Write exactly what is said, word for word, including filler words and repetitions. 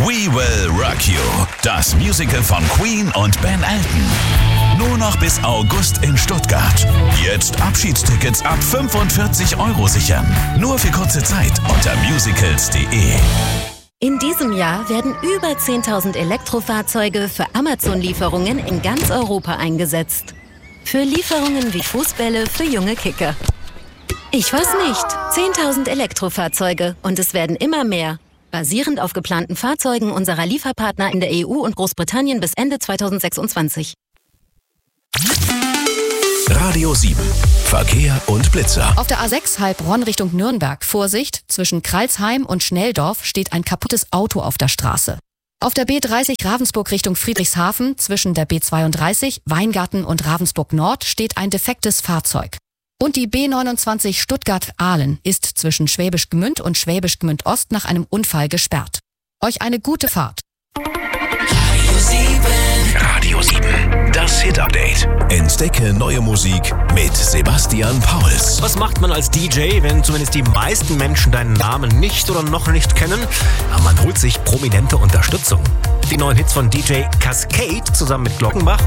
We Will Rock You, das Musical von Queen und Ben Elton. Nur noch bis August in Stuttgart. Jetzt Abschiedstickets ab fünfundvierzig Euro sichern. Nur für kurze Zeit unter musicals punkt de. In diesem Jahr werden über zehntausend Elektrofahrzeuge für Amazon-Lieferungen in ganz Europa eingesetzt. Für Lieferungen wie Fußbälle für junge Kicker. Ich weiß nicht. zehntausend Elektrofahrzeuge und es werden immer mehr. Basierend auf geplanten Fahrzeugen unserer Lieferpartner in der E U und Großbritannien bis Ende zweitausendsechsundzwanzig. Radio sieben. Verkehr und Blitzer. Auf der A sechs Heilbronn Richtung Nürnberg. Vorsicht, zwischen Kralsheim und Schnelldorf steht ein kaputtes Auto auf der Straße. Auf der B dreißig Ravensburg Richtung Friedrichshafen zwischen der B zweiunddreißig Weingarten und Ravensburg Nord steht ein defektes Fahrzeug. Und die B neunundzwanzig Stuttgart-Ahlen ist zwischen Schwäbisch Gmünd und Schwäbisch Gmünd Ost nach einem Unfall gesperrt. Euch eine gute Fahrt. Radio sieben. Radio sieben. Das Hit-Update. Entdecke neue Musik mit Sebastian Pauls. Was macht man als D J, wenn zumindest die meisten Menschen deinen Namen nicht oder noch nicht kennen? Ja, man holt sich prominente Unterstützung. Die neuen Hits von D J Cascade zusammen mit Glockenbach